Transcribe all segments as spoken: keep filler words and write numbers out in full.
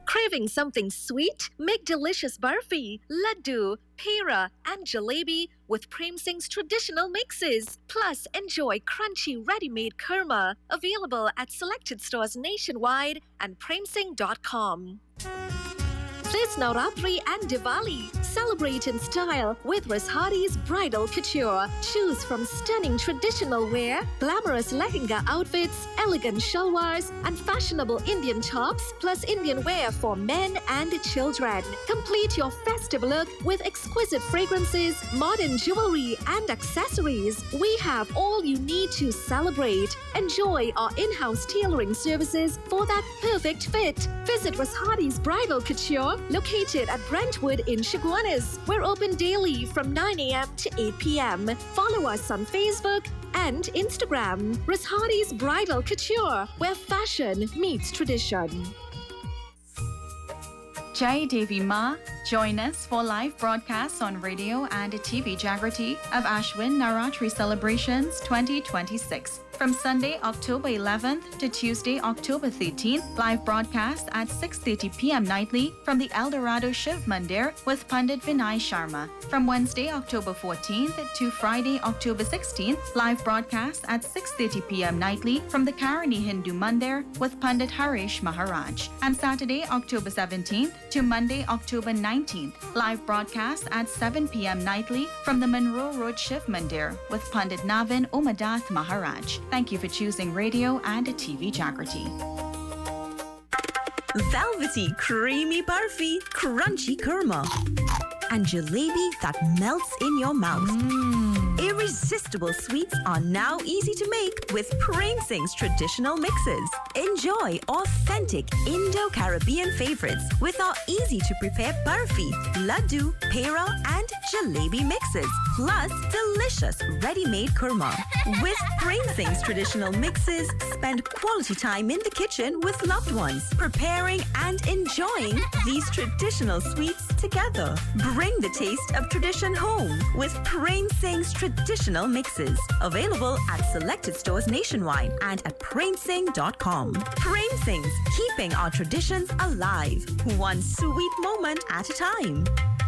Craving something sweet? Make delicious barfi, laddu, pera, and jalebi with Prem Singh's traditional mixes. Plus, enjoy crunchy ready-made kurma, available at selected stores nationwide and prem singh dot com. This Navratri and Diwali, celebrate in style with Rashadi's Bridal Couture. Choose from stunning traditional wear, glamorous lehenga outfits, elegant shalwars, and fashionable Indian tops, plus Indian wear for men and children. Complete your festive look with exquisite fragrances, modern jewelry, and accessories. We have all you need to celebrate. Enjoy our in-house tailoring services for that perfect fit. Visit Rashadi's Bridal Couture, located at Brentwood in Chaguanas. We're open daily from nine a.m. to eight p.m. Follow us on Facebook and Instagram. Rashadi's Bridal Couture, where fashion meets tradition. Jai Devi Ma, join us for live broadcasts on radio and T V Jagrati of Ashwin Navratri Celebrations twenty twenty-six. From Sunday, October eleventh to Tuesday, October thirteenth, live broadcast at six thirty p.m. nightly from the Eldorado Shiv Mandir with Pandit Vinay Sharma. From Wednesday, October fourteenth to Friday, October sixteenth, live broadcast at six thirty p.m. nightly from the Karani Hindu Mandir with Pandit Harish Maharaj. And Saturday, October seventeenth to Monday, October nineteenth, live broadcast at seven p.m. nightly from the Monroe Road Shiv Mandir with Pandit Navin Umadath Maharaj. Thank you for choosing radio and T V Jagrati. Velvety, creamy barfi, crunchy kurma, and jalebi that melts in your mouth. Mm. Irresistible sweets are now easy to make with Prem Singh's traditional mixes. Enjoy authentic Indo-Caribbean favorites with our easy-to-prepare barfi, laddu, pera, and jalebi mixes, plus delicious ready-made kurma. With Prem Singh's traditional mixes, spend quality time in the kitchen with loved ones, preparing and enjoying these traditional sweets together. Bring the taste of tradition home with Prem Singh's traditional mixes. Available at selected stores nationwide and at prem singh dot com. Prem Singh's, keeping our traditions alive, one sweet moment at a time.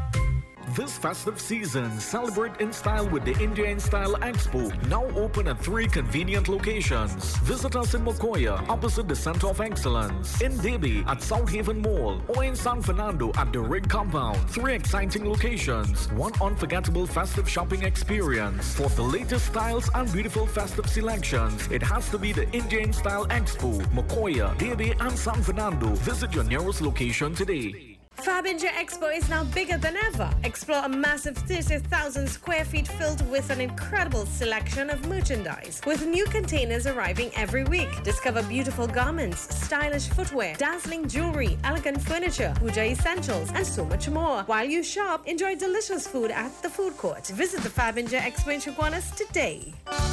This festive season, celebrate in style with the India in Style Expo, now open at three convenient locations. Visit us in Mokoya, opposite the Center of Excellence, in Debi at South Haven Mall, or in San Fernando at the Rig Compound. Three exciting locations, one unforgettable festive shopping experience. For the latest styles and beautiful festive selections, it has to be the India in Style Expo, Mokoya, Debi, and San Fernando. Visit your nearest location today. Fabinja Expo is now bigger than ever. Explore a massive thirty thousand square feet filled with an incredible selection of merchandise, with new containers arriving every week. Discover beautiful garments, stylish footwear, dazzling jewelry, elegant furniture, puja essentials, and so much more. While you shop, enjoy delicious food at the food court. Visit the Fabinja Expo in Chaguanas today.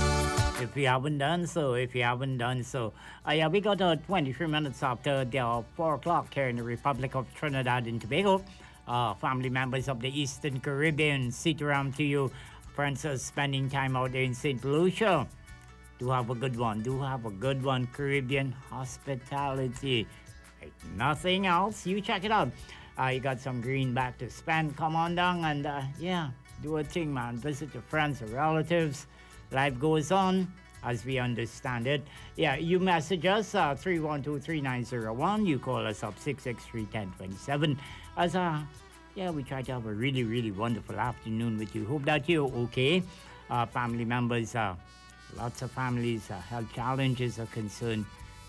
If you haven't done so, if you haven't done so. Uh, yeah, we got uh, twenty-three minutes after the uh, four o'clock here in the Republic of Trinidad and Tobago. Uh, family members of the Eastern Caribbean, sit around to you. Friends are spending time out there in Saint Lucia. Do have a good one. Do have a good one. Caribbean hospitality. Like nothing else. You check it out. Uh, you got some greenback to spend. Come on down and, uh, yeah, do a thing, man. Visit your friends or relatives. Life goes on as we understand it. Yeah, you message us uh, three one two, three nine zero one. You call us up six six three, one zero two seven. As uh, yeah, we try to have a really, really wonderful afternoon with you. Hope that you're okay. Uh, family members, uh, lots of families, uh, health challenges are concerned.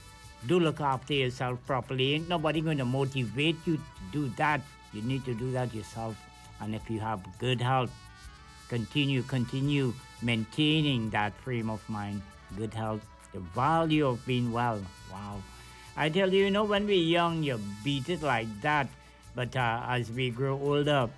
Do look after yourself properly. Ain't nobody going to motivate you to do that. You need to do that yourself. And if you have good health, continue, continue maintaining that frame of mind, good health, the value of being well. Wow. I tell you, you know, when we're young, you beat it like that. But uh, as we grow older,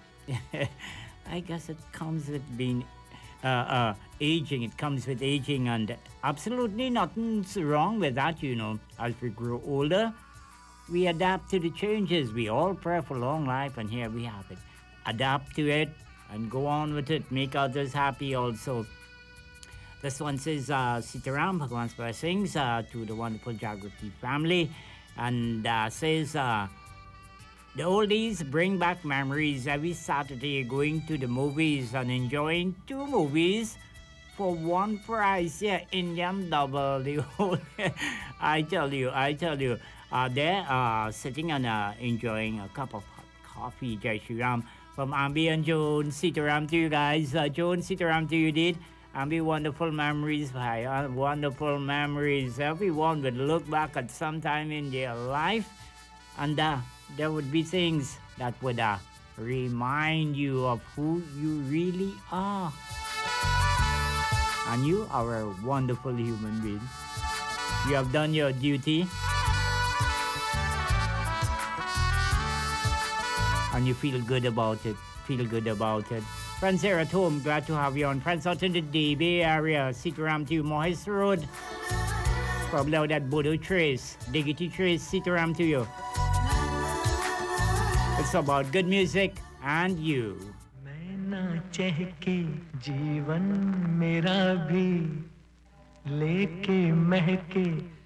I guess it comes with being uh, uh, aging. It comes with aging, and absolutely nothing's wrong with that, you know. As we grow older, we adapt to the changes. We all pray for long life, and here we have it. Adapt to it and go on with it. Make others happy also. This one says, uh, Sitaram, Bhagwan's blessings uh, to the wonderful Jagrati family. And uh, says, uh, The oldies bring back memories every Saturday going to the movies and enjoying two movies for one price. Yeah, Indian double. The old, I tell you, I tell you. Uh, they're uh, sitting and uh, enjoying a cup of hot coffee. Jai Shri Ram. From Ambi and Joan, Sitaram to you guys. Uh, Joan, Sitaram to you, did. Ambi, wonderful memories. Hi, uh, wonderful memories. Everyone would look back at some time in their life, and uh, there would be things that would uh, remind you of who you really are. And you are a wonderful human being. You have done your duty. And you feel good about it. Feel good about it. Friends here at home, glad to have you on. Friends out in the D B area, Sitaram to you, Mohis Road. Probably out at Bodo Trace, Diggity Trace, Sitaram to you. It's about good music and you. मैं चहके जीवन मेरा भी लेके महके